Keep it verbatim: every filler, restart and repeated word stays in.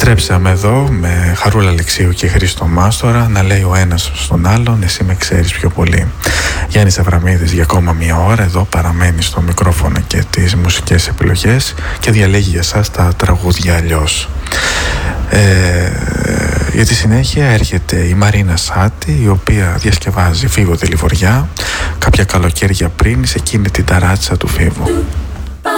Επιστρέψαμε εδώ με Χαρούλα Αλεξίου και Χρήστο Μάστορα να λέει ο ένας στον άλλον «Εσύ με ξέρεις πιο πολύ». Γιάννης Αβραμίδης για ακόμα μία ώρα εδώ παραμένει στο μικρόφωνο και τις μουσικές επιλογές και διαλέγει για εσάς τα τραγούδια αλλιώς. Ε, για τη συνέχεια έρχεται η Μαρίνα Σάτη, η οποία διασκευάζει Φίβο τη Λιβοριά κάποια καλοκαίρια πριν σε εκείνη την ταράτσα του Φίβου.